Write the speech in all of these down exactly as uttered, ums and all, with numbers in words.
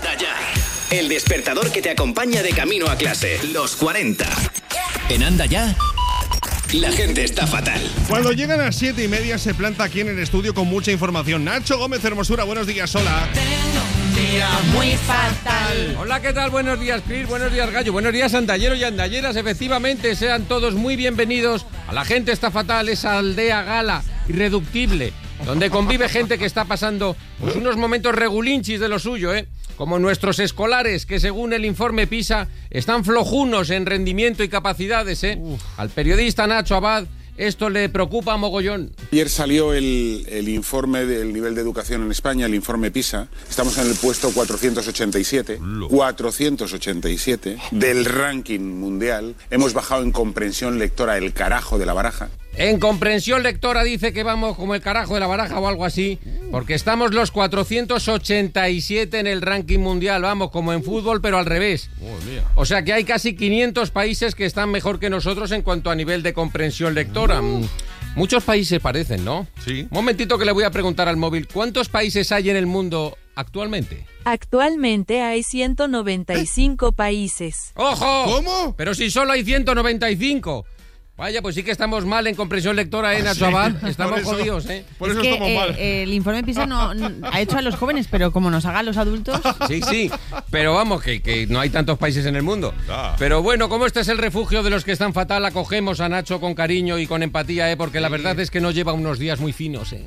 Anda Ya. El despertador que te acompaña de camino a clase. Los cuarenta. En Anda Ya, la gente está fatal. Cuando llegan a las siete y media se planta aquí en el estudio con mucha información. Nacho Gómez Hermosura, buenos días, hola. Tengo un día muy fatal. Hola, ¿qué tal? Buenos días, Chris. Buenos días, Gallo. Buenos días, andalleros y andalleras. Efectivamente, sean todos muy bienvenidos a La Gente Está Fatal, esa aldea gala irreductible, donde convive gente que está pasando pues, unos momentos regulinchis de lo suyo, ¿eh? Como nuestros escolares, que según el informe PISA están flojunos en rendimiento y capacidades, ¿eh? Uf. Al periodista Nacho Abad esto le preocupa mogollón. Ayer salió el, el informe del nivel de educación en España, el informe PISA. Estamos en el puesto cuatrocientos ochenta y siete. cuatrocientos ochenta y siete del ranking mundial. Hemos bajado en comprensión lectora el carajo de la baraja. En comprensión lectora dice que vamos como el carajo de la baraja o algo así, porque estamos los cuatrocientos ochenta y siete en el ranking mundial, vamos, como en fútbol, pero al revés. Oh, o sea que hay casi quinientos países que están mejor que nosotros en cuanto a nivel de comprensión lectora. Uh. Muchos países parecen, ¿no? Sí. Un momentito que le voy a preguntar al móvil, ¿cuántos países hay en el mundo actualmente? Actualmente hay ciento noventa y cinco países. ¡Ojo! ¿Cómo? Pero si solo hay ciento noventa y cinco. Vaya, pues sí que estamos mal en comprensión lectora, ¿eh, Nacho Abad? Estamos eso, jodidos, ¿eh? Por es eso que, estamos eh, mal. eh, el informe PISA no, no ha hecho a los jóvenes, pero como nos haga a los adultos... Sí, sí, pero vamos, que, que no hay tantos países en el mundo. Ah. Pero bueno, como este es el refugio de los que están fatal, acogemos a Nacho con cariño y con empatía, ¿eh? Porque la verdad es que nos lleva unos días muy finos, ¿eh?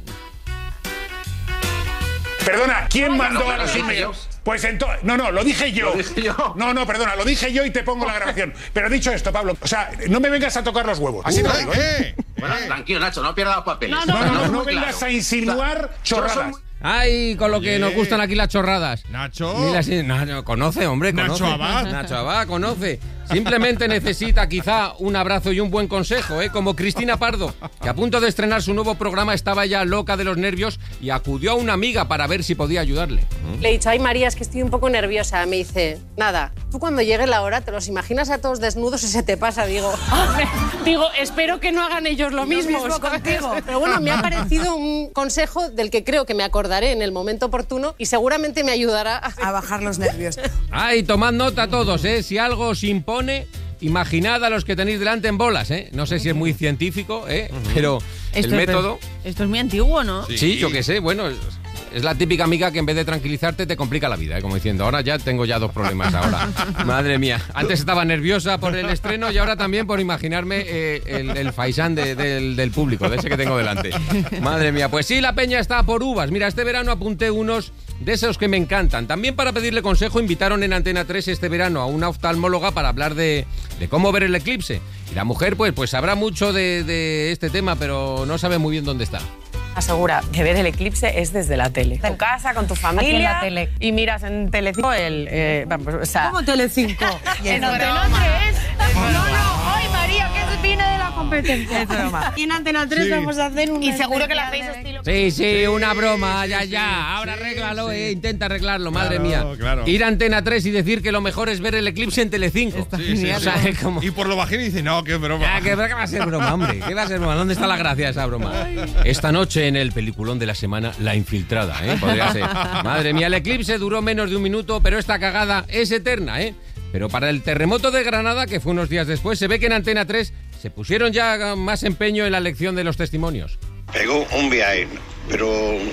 Perdona, ¿quién Ay, mandó no, a los lo emails? yo. Pues entonces... No, no, lo dije yo. Lo dije yo. No, no, perdona, lo dije yo y te pongo la grabación. Pero dicho esto, Pablo, o sea, no me vengas a tocar los huevos. Así te lo digo, ¿eh? Bueno, tranquilo, Nacho, no pierdas los papeles. No, no, no, no, no Muy vengas claro. a insinuar chorradas. Ay, con lo que Oye. nos gustan aquí las chorradas. Nacho. Ni las- no, no, conoce, hombre, conoce. Nacho Abad. Nacho Abad, conoce. Simplemente necesita quizá un abrazo y un buen consejo, ¿eh? Como Cristina Pardo, que a punto de estrenar su nuevo programa estaba ya loca de los nervios y acudió a una amiga para ver si podía ayudarle. Le he dicho, ay María, es que estoy un poco nerviosa. Me dice, nada, tú cuando llegue la hora te los imaginas a todos desnudos y se te pasa, digo. Digo, espero que no hagan ellos lo mismo, mismo contigo. Pero bueno, me ha parecido un consejo del que creo que me acordaré en el momento oportuno y seguramente me ayudará a... A bajar los nervios. Ay, tomad nota todos, ¿eh? Si algo os impone, imaginad a los que tenéis delante en bolas, ¿eh? No sé si es muy científico, ¿eh? Pero Esto el es, método... Esto es muy antiguo, ¿no? Sí, sí, yo qué sé, bueno... Es, es la típica amiga que en vez de tranquilizarte te complica la vida, ¿eh? Como diciendo, ahora ya tengo ya dos problemas ahora. Madre mía, antes estaba nerviosa por el estreno y ahora también por imaginarme eh, el, el faisán de, del, del público, de ese que tengo delante. Madre mía, pues sí, la peña está por uvas. Mira, este verano apunté unos de esos que me encantan. También para pedirle consejo invitaron en Antena tres este verano a una oftalmóloga para hablar de, de cómo ver el eclipse. Y la mujer pues, pues sabrá mucho de, de este tema, pero no sabe muy bien dónde está. Asegura que ver el eclipse es desde la tele. En tu casa, con tu familia. en la tele. Y miras en Telecinco el... Eh, vamos, o sea, ¿Cómo Telecinco? en Antena Antena tres. No, no, Ay, María, que viene de la competencia. es broma. Y en Antena tres Sí. vamos a hacer un... Y seguro que la hacéis estilo... Sí, sí, una broma, ya, ya. Ahora arréglalo, eh, intenta arreglarlo, madre Claro, mía. claro. Ir a Antena tres y decir que lo mejor es ver el eclipse en Telecinco. Sí, sí, O sea, sí. es como... Y por lo bajito dice, no, qué broma. Ah, ¿qué, ¿Qué va a ser broma, hombre? ¿Qué va a ser broma? ¿Dónde está la gracia de esa broma? Esta noche en el peliculón de la semana, La Infiltrada, ¿eh? Podría ser. Madre mía, el eclipse duró menos de un minuto, pero esta cagada es eterna, ¿eh? Pero para el terremoto de Granada, que fue unos días después, se ve que en Antena tres se pusieron ya más empeño en la lección de los testimonios. Pegó un viaje, pero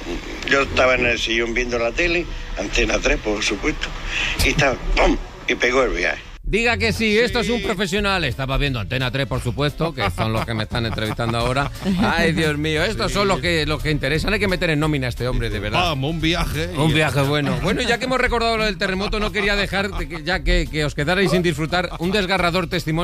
yo estaba en el sillón viendo la tele, Antena tres, por supuesto, y estaba, ¡pum!, y pegó el viaje. Diga que sí, esto es un profesional. Estaba viendo Antena tres, por supuesto, que son los que me están entrevistando ahora. Ay, Dios mío, estos son los que, los que interesan. Hay que meter en nómina a este hombre, de verdad. Vamos, un viaje. Un viaje bueno. Bueno, ya que hemos recordado lo del terremoto, no quería dejar, de que, ya que, que os quedarais sin disfrutar, un desgarrador testimonio